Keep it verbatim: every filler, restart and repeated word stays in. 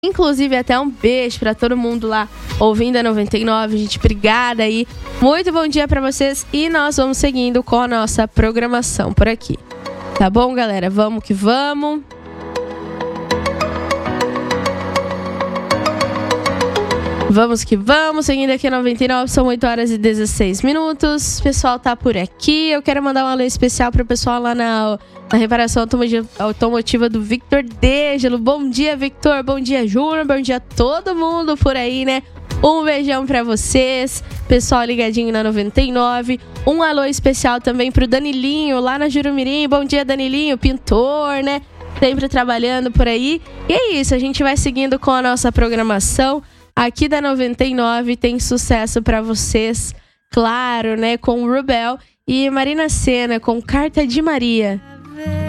Inclusive, até um beijo pra todo mundo lá ouvindo a noventa e nove, gente. Obrigada aí. Muito bom dia pra vocês. E nós vamos seguindo com a nossa programação por aqui. Tá bom, galera? Vamos que vamos. Vamos que vamos, seguindo aqui a noventa e nove, são oito horas e dezesseis minutos. O pessoal tá por aqui. Eu quero mandar um alô especial pro pessoal lá na, na reparação automotiva, automotiva do Victor Dégelo. Bom dia, Victor. Bom dia, Júnior. Bom dia a todo mundo por aí, né? Um beijão pra vocês. Pessoal ligadinho na noventa e nove. Um alô especial também pro Danilinho, lá na Jurumirim. Bom dia, Danilinho, pintor, né? Sempre trabalhando por aí. E é isso, a gente vai seguindo com a nossa programação. Aqui da noventa e nove tem sucesso pra vocês, claro, né? Com Rubel e Marina Sena com Carta de Maria.